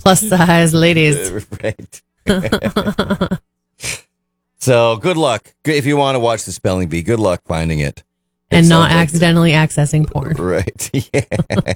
Plus size ladies. Right. So good luck. If you want to watch the spelling bee, good luck finding it. And not accidentally accessing porn. Right. Yeah.